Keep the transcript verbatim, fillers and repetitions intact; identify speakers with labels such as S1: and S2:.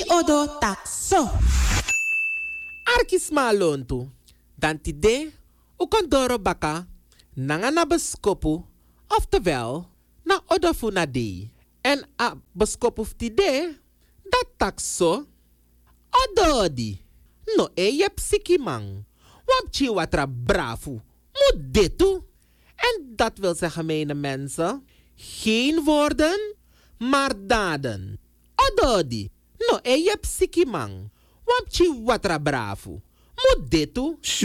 S1: odo takso.
S2: Arkis malontu. Dan tide, u kondoro baka, nanga na beskopu, oftewel, na odofu na dei. En a beskopu tide, dat takso, ododi. No e yep sikimang. Wapchi watra brafu. Moet dit toe. En dat wil zeggen, mijne mensen, geen woorden, maar daden. Ododi. No e yep sikimang. Wapchi watra brafu. Moet dit toe.